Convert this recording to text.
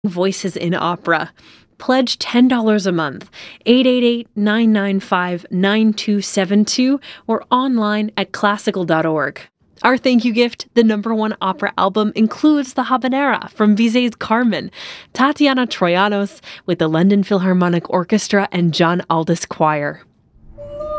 Voices in Opera. Pledge $10 a month, 888-995-9272, or online at classical.org. Our thank you gift, the #1 opera album, includes the Habanera from Bizet's Carmen, Tatiana Troyanos with the London Philharmonic Orchestra and John Aldous Choir.